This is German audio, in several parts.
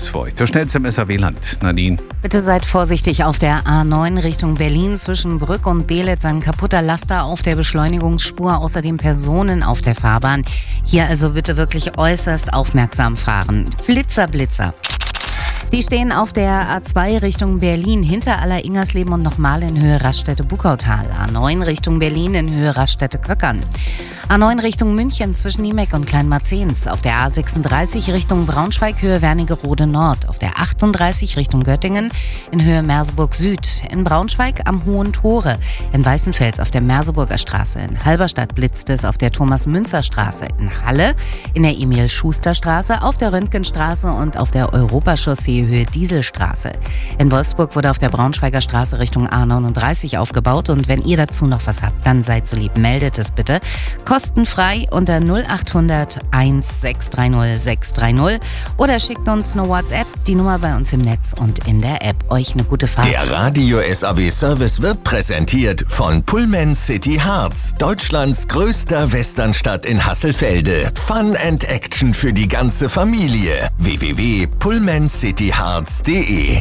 Gutes für euch. Zur schnellste im SAW-Land. Nadine. Bitte seid vorsichtig auf der A9 Richtung Berlin zwischen Brück und Beelitz. Ein kaputter Laster auf der Beschleunigungsspur, außerdem Personen auf der Fahrbahn. Hier also bitte wirklich äußerst aufmerksam fahren. Blitzer. Die stehen auf der A2 Richtung Berlin hinter Aller-Ingersleben und nochmal in Höhe Raststätte-Bukautal. A9 Richtung Berlin in Höhe Raststätte-Köckern. A9 Richtung München zwischen Niemeck und Kleinmarzens. Auf der A36 Richtung Braunschweig Höhe Wernigerode Nord. Auf der 38 Richtung Göttingen in Höhe Merseburg Süd. In Braunschweig am Hohen Tore. In Weißenfels auf der Merseburger Straße. In Halberstadt blitzt es auf der Thomas-Münzer-Straße. In Halle in der Emil-Schuster-Straße. Auf der Röntgenstraße und auf der Europachaussee Höhe Dieselstraße. In Wolfsburg wurde auf der Braunschweiger Straße Richtung A39 aufgebaut. Und wenn ihr dazu noch was habt, dann seid so lieb, meldet es bitte. Kostenfrei unter 0800 1630 630 oder schickt uns eine WhatsApp, die Nummer bei uns im Netz und in der App. Euch eine gute Fahrt. Der Radio SAW Service wird präsentiert von Pullman City Harz, Deutschlands größter Westernstadt in Hasselfelde. Fun and Action für die ganze Familie. www.pullmancityharz.de.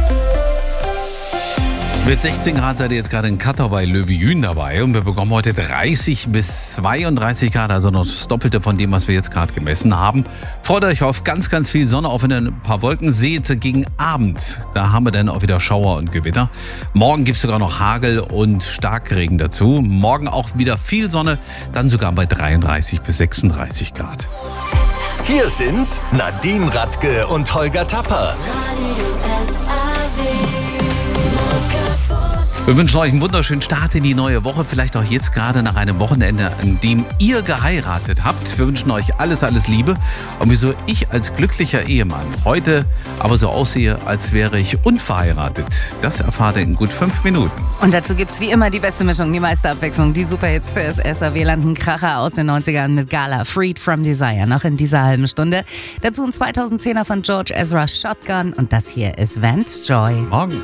Mit 16 Grad seid ihr jetzt gerade in Katar bei Löwy dabei und wir bekommen heute 30 bis 32 Grad, also noch das Doppelte von dem, was wir jetzt gerade gemessen haben. Freut euch auf ganz, ganz viel Sonne, auch wenn ihr ein paar Wolken seht. Gegen Abend, da haben wir dann auch wieder Schauer und Gewitter. Morgen gibt es sogar noch Hagel und Starkregen dazu. Morgen auch wieder viel Sonne, dann sogar bei 33 bis 36 Grad. Hier sind Nadine Radke und Holger Tapper. Wir wünschen euch einen wunderschönen Start in die neue Woche, vielleicht auch jetzt gerade nach einem Wochenende, an dem ihr geheiratet habt. Wir wünschen euch alles, alles Liebe. Und wieso ich als glücklicher Ehemann heute aber so aussehe, als wäre ich unverheiratet, das erfahrt ihr in gut 5 Minuten. Und dazu gibt's wie immer die beste Mischung, die meiste Abwechslung, die Superhits für das SAW-Land, ein Kracher aus den 90ern mit Gala, Freed from Desire, noch in dieser halben Stunde. Dazu ein 2010er von George Ezra, Shotgun, und das hier ist Vance Joy. Morgen.